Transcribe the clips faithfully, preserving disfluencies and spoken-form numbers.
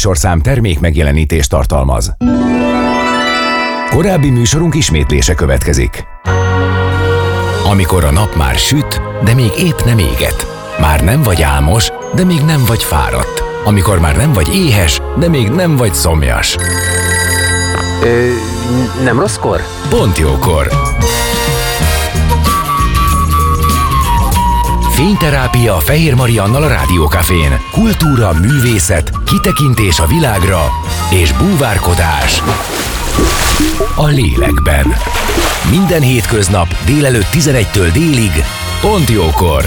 műsorszám termék megjelenítést tartalmaz. Korábbi műsorunk ismétlése következik. Amikor a nap már süt, de még épp nem éget. Már nem vagy álmos, de még nem vagy fáradt. Amikor már nem vagy éhes, de még nem vagy szomjas. Ö, nem rosszkor? Pont jókor. Fényterápia Fehér Mariannal a Rádiókafén. Kultúra, művészet, kitekintés a világra és búvárkodás a lélekben. Minden hétköznap délelőtt tizenegytől délig, pont jókor.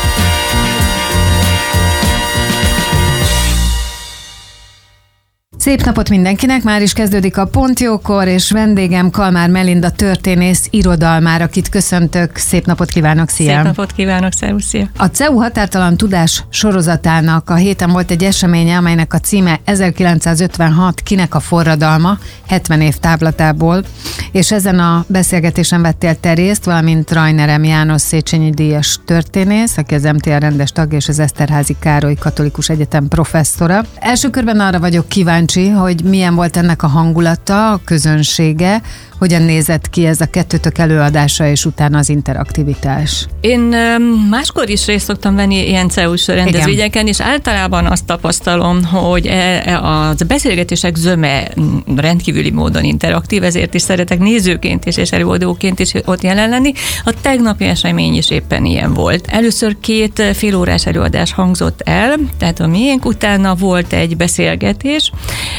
Szép napot mindenkinek, már is kezdődik a Pont Jókor, és vendégem Kalmár Melinda történész, irodalmár, akit köszöntök. Szép napot kívánok, szia! Szép napot kívánok, szervusz, szia! A cé e u Határtalan Tudás sorozatának a héten volt egy eseménye, amelynek a címe ezerkilencszázötvenhat Kinek a forradalma, hetven év távlatából, és ezen a beszélgetésen vettél te részt, valamint Rajnerem János Széchenyi díjas történész, aki az em té er rendes tagja és az Eszterházy Károly Katolikus Egyetem professzora. Első körben arra vagyok kíváncsi, hogy milyen volt ennek a hangulata, a közönsége, hogyan nézett ki ez a kettőtök előadása, és utána az interaktivitás. Én máskor is részt szoktam venni ilyen cé e u-s rendezvényeken, és általában azt tapasztalom, hogy a beszélgetések zöme rendkívüli módon interaktív, ezért is szeretek nézőként is, és előadóként is ott jelen lenni. A tegnapi esemény is éppen ilyen volt. Először két félórás előadás hangzott el, tehát a miénk, utána volt egy beszélgetés,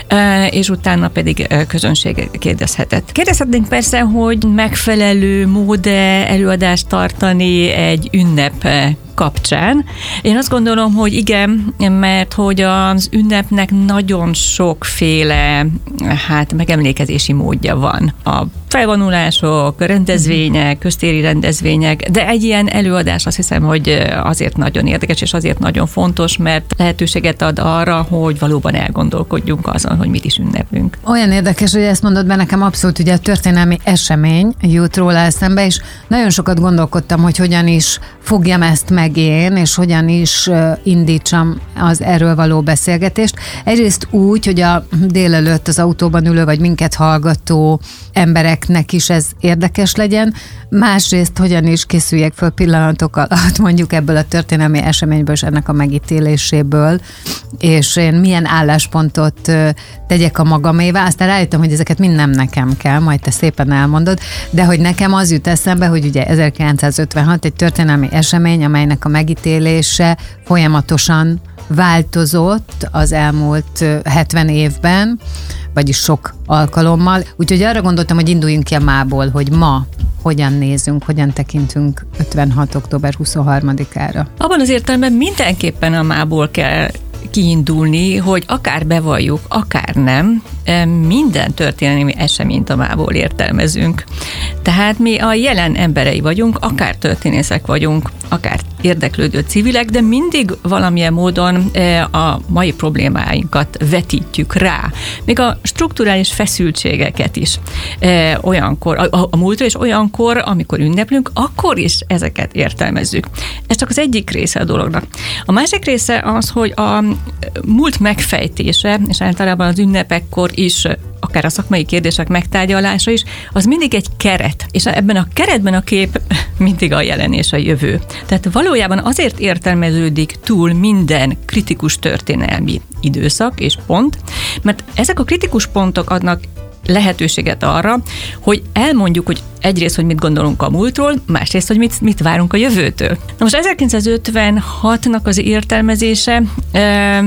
és utána pedig közönség kérdezhetett. Kérdezhetnénk persze, hogy megfelelő mód-e előadást tartani egy ünnep kapcsán. Én azt gondolom, hogy igen, mert hogy az ünnepnek nagyon sokféle hát megemlékezési módja van. A felvonulások, rendezvények, köztéri rendezvények, de egy ilyen előadás azt hiszem, hogy azért nagyon érdekes, és azért nagyon fontos, mert lehetőséget ad arra, hogy valóban elgondolkodjunk azon, hogy mit is ünneplünk. Olyan érdekes, hogy ezt mondod be, nekem abszolút ugye a történelmi esemény jut róla eszembe, és nagyon sokat gondolkodtam, hogy hogyan is fogjam ezt meg én, és hogyan is indítsam az erről való beszélgetést. Egyrészt úgy, hogy a délelőtt az autóban ülő, vagy minket hallgató embereknek is ez érdekes legyen, másrészt hogyan is készüljek föl pillanatok alatt mondjuk ebből a történelmi eseményből és ennek a megítéléséből, és én milyen álláspontot tegyek a magamévá. Aztán rájöttem, hogy ezeket mind nem nekem kell, majd te szépen elmondod, de hogy nekem az jut eszembe, hogy ugye ezerkilencszázötvenhat egy történelmi esemény, amelynek a megítélése folyamatosan változott az elmúlt hetven évben, vagyis sok alkalommal. Úgyhogy arra gondoltam, hogy induljunk ki a mából, hogy ma hogyan nézünk, hogyan tekintünk ötvenhat október huszonharmadikára. Abban az értelemben mindenképpen a mából kell kiindulni, hogy akár bevalljuk, akár nem, minden történelmi eseményt a mából értelmezünk. Tehát mi a jelen emberei vagyunk, akár történészek vagyunk, akár érdeklődő civilek, de mindig valamilyen módon a mai problémáinkat vetítjük rá. Még a strukturális feszültségeket is olyankor, a, a múltra és olyankor, amikor ünneplünk, akkor is ezeket értelmezzük. Ez csak az egyik része a dolognak. A másik része az, hogy a múlt megfejtése, és általában az ünnepekkor is, akár a szakmai kérdések megtárgyalása is, az mindig egy keret. És ebben a keretben a kép mindig a jelen és a jövő. Tehát valójában azért értelmeződik túl minden kritikus történelmi időszak és pont, mert ezek a kritikus pontok adnak lehetőséget arra, hogy elmondjuk, hogy egyrészt, hogy mit gondolunk a múltról, másrészt, hogy mit, mit várunk a jövőtől. Na most ezerkilencszázötvenhatnak az értelmezése e-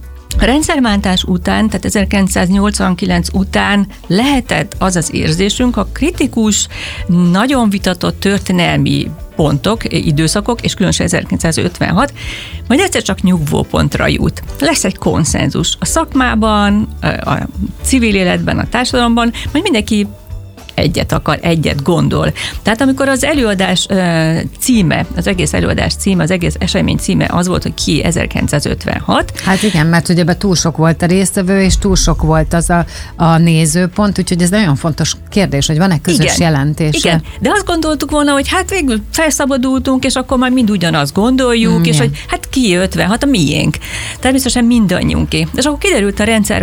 A rendszerváltás után, tehát ezerkilencszáznyolcvankilenc után lehetett az az érzésünk, a kritikus, nagyon vitatott történelmi pontok, időszakok, és különösen ezerkilencszázötvenhat, majd egyszer csak nyugvópontra jut. Lesz egy konszenzus a szakmában, a civil életben, a társadalomban, majd mindenki egyet akar, egyet gondol. Tehát amikor az előadás uh, címe, az egész előadás címe, az egész esemény címe az volt, hogy ki ezerkilencszázötvenhat. Hát igen, mert ugye ebben túl sok volt a résztvevő, és túl sok volt az a, a nézőpont, úgyhogy ez nagyon fontos kérdés, hogy van-e közös igen, jelentése. Igen, de azt gondoltuk volna, hogy hát végül felszabadultunk, és akkor már mind ugyanazt gondoljuk, mm, és igen. hogy hát ki ötvenhat, a miénk. Természetesen mindannyiunké. És akkor kiderült a rendszer